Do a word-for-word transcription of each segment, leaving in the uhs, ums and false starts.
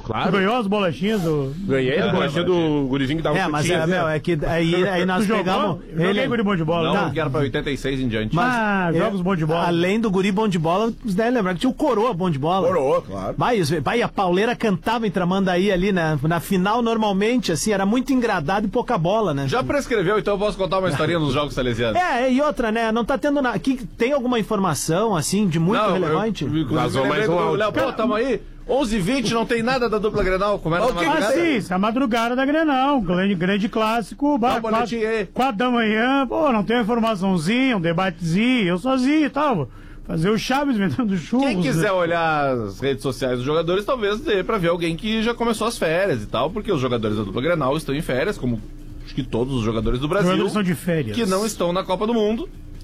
Claro. Tu ganhou as bolachinhas do... Ganhei a bolachinha do gurizinho que dava um É, mas chutinho. é, meu, é que aí, aí nós Tu pegamos... jogou? Eu joguei guri bom de bola. Não, Tá. que era pra oitenta e seis em diante. Mas, Ah, é, jogos bom de bola. Além do guri bom de bola, vocês devem lembrar que tinha o Coroa bom de bola. Coroa, claro. Vai, os- vai, a pauleira cantava em Tramandaí ali, né? Na final, normalmente, assim, era muito engradado e pouca bola, né? Já prescreveu, então eu posso contar uma historinha nos jogos salesianos. É, e outra, né? Não tá tendo nada. Aqui tem alguma informação, assim, de muito Não, relevante? Eu, eu, Vazou eu mais um do áudio. Léo, pô, tamo aí, onze e vinte, não tem nada da dupla Grenal. Começa O a que que Ah, madrugada. sim, isso é a madrugada da Grenal, grande, grande clássico, Dá bah, um boletim aí. quatro, quatro da manhã, pô, não tem uma informaçãozinha, um debatezinho, eu sozinho e tal, vou fazer o Chaves vendendo churros. Quem quiser olhar as redes sociais dos jogadores, talvez dê pra ver alguém que já começou as férias e tal, porque os jogadores da dupla Grenal estão em férias, como acho que todos os jogadores do Os Brasil, jogadores são de férias. que não estão na Copa do Mundo.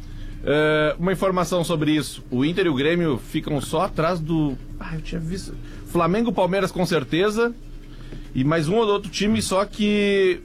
É, uma informação sobre isso: o Inter e o Grêmio ficam só atrás do. Ah, eu tinha visto. Flamengo, Palmeiras com certeza. E mais um ou outro time, só que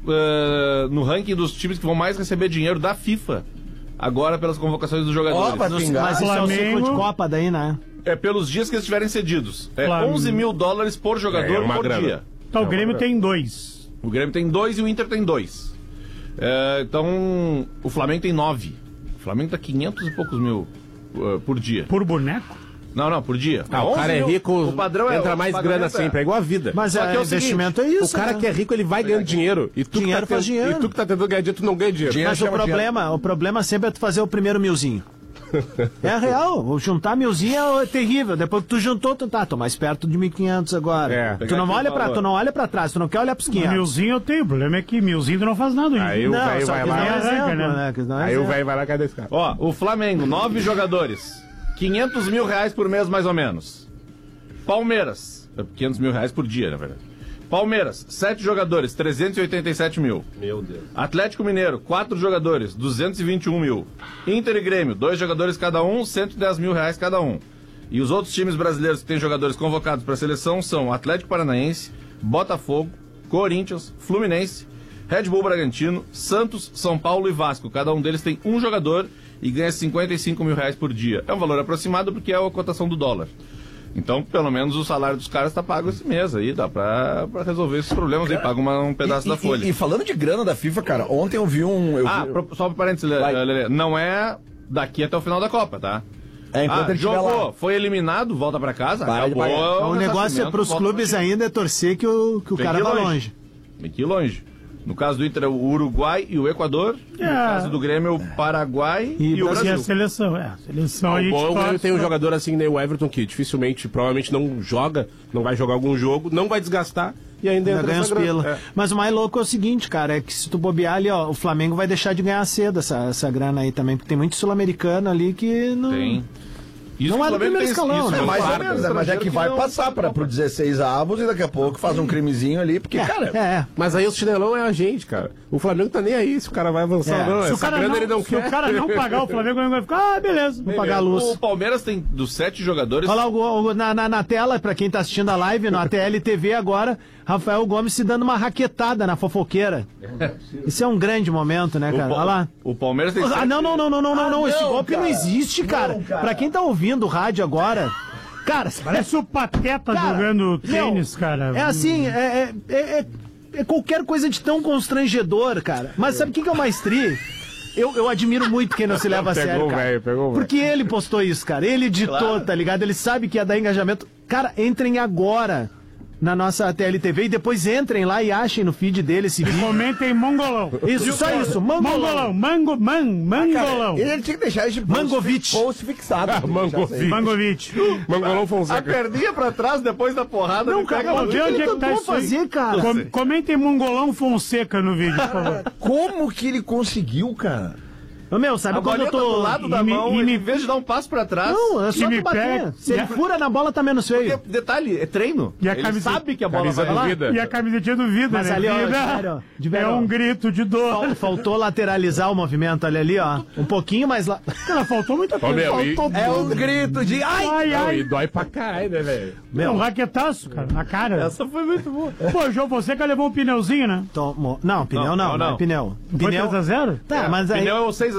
é, no ranking dos times que vão mais receber dinheiro da FIFA. Agora pelas convocações dos jogadores. Opa, Nos- pingar. mas isso é o Flamengo- ciclo de Copa daí, né? É pelos dias que eles estiverem cedidos. É Flamengo. onze mil dólares por jogador É, é uma por grana. dia. Então, o Grêmio tem dois. O Grêmio tem dois e o Inter tem dois. É, então, o Flamengo tem nove. O Flamengo tá quinhentos e poucos mil uh, por dia. Por boneco? Não, não, por dia. Ah, o onze cara é mil. rico, O padrão é entra o mais pagamento grana é- sempre, é igual a vida. Mas Só que é, é o investimento O é isso, cara né? que é rico, ele vai ganhando dinheiro. E tu, Dinheiro que tá faz tendo, dinheiro. e tu que tá tentando ganhar dinheiro, tu não ganha dinheiro. Dinheiro Mas o chama problema, o problema sempre é tu fazer o primeiro milzinho. É real, o juntar milzinho é terrível. Depois que tu juntou, tu tá, tô mais perto de mil e quinhentos agora. É. Tu não Pegar olha aqui o pra, valor. tu não olha pra trás, tu não quer olhar pros quinhentos. Milzinho eu tenho, o problema é que milzinho tu não faz nada ainda. Aí o Não, velho só vai que não é lá. arranca, exemplo, né? né? Que não é Aí o exemplo. velho vai lá, cadê esse cara? Ó, o Flamengo, nove jogadores. quinhentos mil reais por mês, mais ou menos. Palmeiras, quinhentos mil reais por dia, na verdade. Palmeiras, sete jogadores, trezentos e oitenta e sete mil. Meu Deus. Atlético Mineiro, quatro jogadores, duzentos e vinte e um mil. Inter e Grêmio, dois jogadores cada um, cento e dez mil reais cada um. E os outros times brasileiros que têm jogadores convocados para a seleção são Atlético Paranaense, Botafogo, Corinthians, Fluminense, Red Bull Bragantino, Santos, São Paulo e Vasco. Cada um deles tem um jogador e ganha cinquenta e cinco mil reais por dia. É um valor aproximado porque é a cotação do dólar. Então, pelo menos o salário dos caras tá pago esse mês aí, dá pra, pra resolver esses problemas aí, paga uma- um pedaço E- da e- folha. E, e falando de grana da FIFA, cara, ontem eu vi um. Eu Ah, vi- pro- só um parênteses, Lelê, Vai. Lelê, não é daqui até o final da Copa, tá? É, enquanto Ah, ele estiver jogou, lá. foi eliminado, volta pra casa, Para de acabou. pagar. o O negócio é ressarcimento, pros volta clubes pra time. ainda é torcer que o, que o Tem cara que ir vá longe. longe. Tem que ir longe. No caso do Inter, é o Uruguai e o Equador. No É. caso do Grêmio, o Paraguai e, E o E a Brasil. seleção, é. A seleção a O gente bom é torce que tem um pra- jogador assim, nem o Everton, que dificilmente, provavelmente não joga, não vai jogar algum jogo, não vai desgastar e ainda Ainda entra ganha os essa grana. pila. É. Mas o mais louco é o seguinte, cara, é que se tu bobear ali, ó, o Flamengo vai deixar de ganhar cedo essa, essa grana aí também, porque tem muito sul-americano ali que não... Tem. Isso Não que o é do Flamengo primeiro tem- escalão, isso né? que É o mais ou Flamengo menos, né? Mas é que vai não- passar para pro dezesseis avos e daqui a pouco faz um crimezinho ali, porque, É, cara. é. Mas aí o chinelão é a gente, cara. O Flamengo tá nem aí se o cara vai avançar É. ou não. Se o Essa cara grana não, ele não se quer. o cara não pagar o Flamengo, ele vai ficar, ah, beleza. Vou pagar a luz. O Palmeiras tem dos sete jogadores. Olha lá o, o- na, na, na tela, pra quem tá assistindo a live, no A T L T V agora, Rafael Gomes se dando uma raquetada na fofoqueira. Isso é um grande momento, né, O cara? Pa- Olha lá. O Palmeiras tem Ah, sete- não, não, não, não, não, não, Ah, não. Esse não, golpe não cara. existe, cara. Não, cara. Pra quem tá ouvindo o rádio agora, cara, Parece o Pateta Cara, jogando tênis, meu, cara. é assim, é, é, é, é qualquer coisa de tão constrangedor, cara. Mas sabe o que, que é o mais tri? Eu, eu admiro muito quem não se leva a Pegou sério, o cara. velho, pegou o velho. Porque ele postou isso, cara. Ele editou, Claro. tá ligado? Ele sabe que ia dar engajamento. Cara, entrem agora na nossa T L T V e depois entrem lá e achem no feed dele esse vídeo. Comentem mongolão. Isso, só isso, mangolão. Mongolão, mango, man, mangolão. Ele, ele tinha que deixar esse post, Mangovic. post fixado. Ah, Mangovic. Mangovic. Mangolão A Fonseca. perninha pra trás depois da porrada. Não, me cara, pega o uma- que vê onde ele é que tá tentou isso aí. fazer, cara? Com- comentem mongolão Fonseca no vídeo, por favor. Como que ele conseguiu, cara? Ô, meu, sabe A quando bolinha eu tô... tá do lado da e me- mão, e me- em vez de dar um passo pra trás. Não, é só E me tu bater. pega- Se ele e a- fura na bola, tá menos feio. Porque, detalhe, é treino. E a Ele camisa- sabe que a bola camisa vai do lá. Vida. E a camisetinha do Vida, Mas né? ali, ó, Vida de velho, ó, de velho, é ó. um grito de dor. Fal- Faltou lateralizar o movimento, olha ali, ó. Um pouquinho mais lá. Cara, faltou muita Ô, coisa. meu, e, É um grito de. Ai! Ai, não, ai. e dói pra caralho, né, velho? É um raquetaço, cara, na cara. Essa foi muito boa. Pô, o João Fonseca levou um pneuzinho, né? Tomou. Não, pneu não, Não, não, não, é não. pneu. Não foi Pneu. três a zero? Tá, mas aí. Pneu é o seis a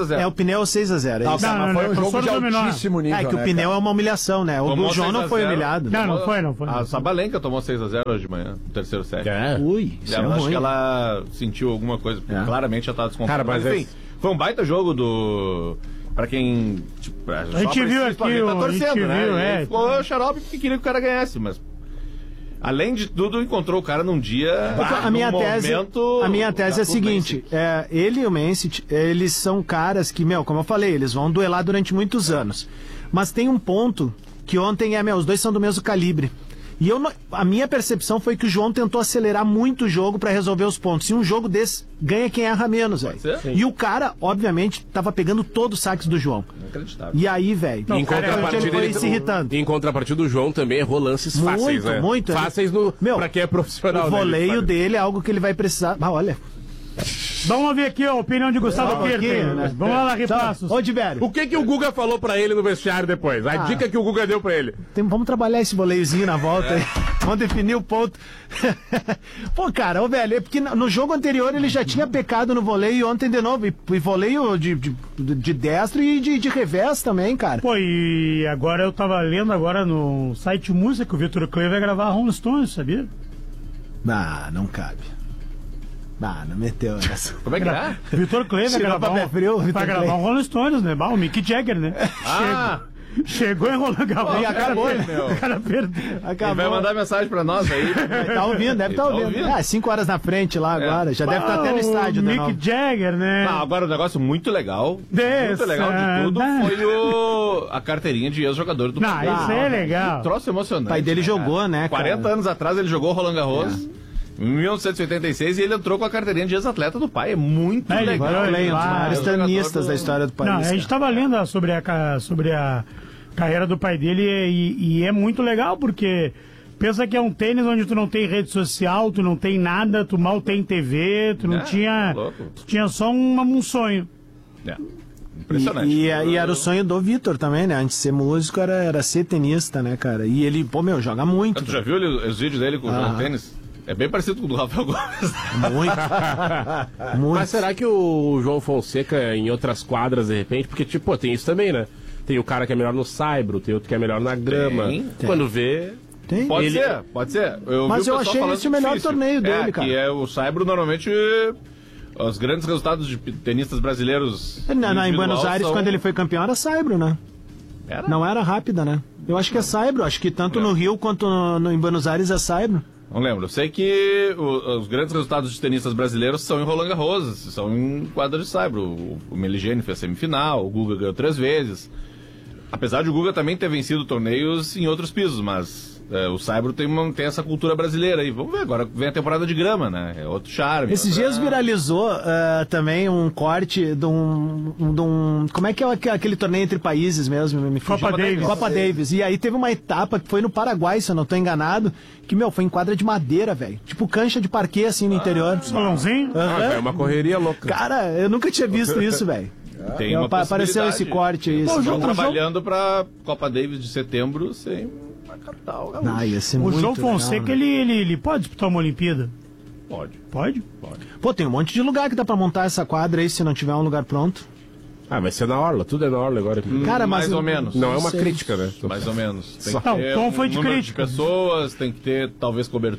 a zero. É, o pneu é seis a zero. É Não, isso. cara, Não, mas não, foi um não, jogo de professor dominou. altíssimo nível, É que né, o pneu cara? é uma humilhação, né? O Tomou do João não seis a foi zero. humilhado. Não, não foi, não foi. A Sabalenka tomou seis a zero hoje de manhã, no terceiro set. É. Ui, isso é Ela, acho ruim. que ela sentiu alguma coisa, porque É. claramente já tava descontrolada. Cara, mas mas enfim, é- foi um baita jogo do... Pra quem... Tipo, a gente viu aqui, tá o- a gente torcendo, né? viu, E é. ficou xarope porque queria que o cara ganhasse, mas... Além de tudo, encontrou o cara num dia... a minha num tese, momento a minha tese é a da seguinte, é, ele e o Mencic, eles são caras que, meu, como eu falei, eles vão duelar durante muitos anos. Mas tem um ponto que ontem é, meu, os dois são do mesmo calibre. E eu, não- a minha percepção foi que o João tentou acelerar muito o jogo pra resolver os pontos. E um jogo desse ganha quem erra menos, velho. ser? Sim. E o cara, obviamente, tava pegando todos os saques do João. Inacreditável. E aí, velho, Não, Em cara, contrapartida, ele foi ele- se irritando. Em contrapartida, o João também errou lances Muito, fáceis, né? muito. Fáceis no, Meu, pra quem é profissional. O né? Ele voleio sabe. dele é algo que ele vai precisar. Ah, olha. Vamos ouvir aqui a opinião de Gustavo Vamos aqui, Kirten. né? Vamos lá, Larry Passos. Ô, Diverio, O que que o Guga falou pra ele no vestiário depois? A Ah. dica que o Guga deu pra ele. tem- vamos trabalhar esse voleiozinho na volta aí. Vamos definir o ponto. Pô, cara, ô, velho, é porque no jogo anterior ele já tinha pecado no voleio e ontem de novo. E, e voleio de, de, de destro e de, de revés também, cara. Pô, e agora eu tava lendo agora no site Música que o Vitor Clay vai gravar Rolling Stones, sabia? Ah, não cabe. Ah, não meteu essa. Como é que é? Vitor Clay vai Tirou gravar, pra pé frio, um, Vitor vai gravar Clay. um Rolling Stones, né? Bah, o Mick Jagger, né? Ah! Chegou, chegou em Roland Garros. E acabou, o cara, né? o cara perdeu. Ele Acabou. vai mandar mensagem pra nós aí. Tá ouvindo, deve Ele estar tá ouvindo. ouvindo. Ah, cinco horas na frente lá agora. Já deve estar até no Ah, estádio, o né? Mick não? Jagger, né? Ah, agora um negócio muito legal, Dessa, muito legal de tudo, né? foi o, a carteirinha de ex-jogador do Não, Palmeiras. isso aí é legal. Troço emocionante. O pai dele né, jogou, cara? né, cara? quarenta anos atrás ele jogou Roland Garros. Em mil novecentos e oitenta e seis e ele entrou com a carteirinha de ex-atleta do pai. É muito É, ele legal. vai, Lembro, ele um dos vai. maiores Jogador tenistas do- da história do país. Não, a gente cara. tava lendo sobre a, ca- sobre a carreira do pai dele e, e é muito legal porque pensa que é um tênis onde tu não tem rede social, tu não tem nada, tu mal tem T V, tu não É, tinha. louco. Tu tinha só um, um sonho. É. Impressionante. E, e, e era o sonho do Vitor também, né? Antes de ser músico, era, era ser tenista, né, cara? E ele, pô, meu, joga muito. Tu já viu ele- os vídeos dele com o Ah. jogando tênis? É bem parecido com o do Rafael Gomes. Muito. muito. Mas será que o João Fonseca em outras quadras, de repente? Porque, tipo, pô, tem isso também, né? Tem o cara que é melhor no saibro, tem outro que é melhor na grama. Tem, tem. Quando vê... Tem? Pode Ele- ser, pode ser. Eu Mas vi o eu pessoal achei falando esse o melhor difícil. torneio dele, é, cara. Que é o Saibro, normalmente, os grandes resultados de tenistas brasileiros. Na, na, em individual Buenos Aires, são- quando ele foi campeão, era saibro, né? Era? Não era rápida, né? Eu acho que é saibro. Acho que tanto no Rio quanto no, no- em Buenos Aires é saibro. Não lembro. Eu sei que o- os grandes resultados de tenistas brasileiros são em Roland Garros, são em quadra de saibro. O, o Meligeni fez semifinal, o Guga ganhou três vezes. Apesar de o Guga também ter vencido torneios em outros pisos, mas é, o saibro tem, uma- tem essa cultura brasileira aí. Vamos ver, agora vem a temporada de grama, né? É outro charme. Esses outra- dias viralizou ah, também um corte de um, um- de um. Como é que é aque- aquele torneio entre países mesmo? Me fugiu. Copa Davis. Copa Davis. E aí teve uma etapa que foi no Paraguai, se eu não tô enganado, que, meu, foi em quadra de madeira, velho. Tipo cancha de parquê, assim, no interior. Salãozinho? Ah, é uma correria louca. Cara, eu nunca tinha visto isso, velho. Tem uma Pa- apareceu possibilidade. esse corte aí. Eles esse estão corte. trabalhando pra Copa Davis de setembro sem a capital. gaúcha. Ah, ia ser O muito João legal, Fonseca, né? ele, ele, ele pode disputar uma Olimpíada? Pode. Pode? Pô, tem um monte de lugar que dá pra montar essa quadra aí, se não tiver um lugar pronto. Ah, vai ser na orla, tudo é na orla agora. Cara, mas mais eu- ou menos. Não é uma sei. crítica, né? Mais ou menos. Tem que Não, ter o Tom um foi de número crítica. de pessoas, tem que ter talvez cobertura.